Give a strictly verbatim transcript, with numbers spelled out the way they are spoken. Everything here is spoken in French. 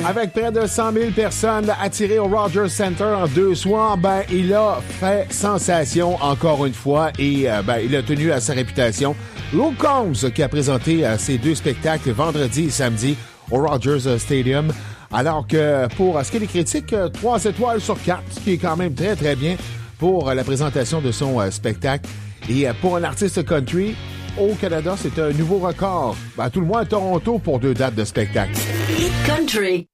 Avec près de cent mille personnes attirées au Rogers Center en deux soirs, ben, il a fait sensation encore une fois et euh, ben, il a tenu à sa réputation. Luke Combs qui a présenté euh, ses deux spectacles vendredi et samedi au Rogers Stadium. Alors que pour ce qui est des critiques, trois étoiles sur quatre, ce qui est quand même très très bien pour euh, la présentation de son euh, spectacle. Et euh, pour un artiste country, au Canada, c'est un nouveau record. Ben, à tout le moins à Toronto pour deux dates de spectacle. Hit Country.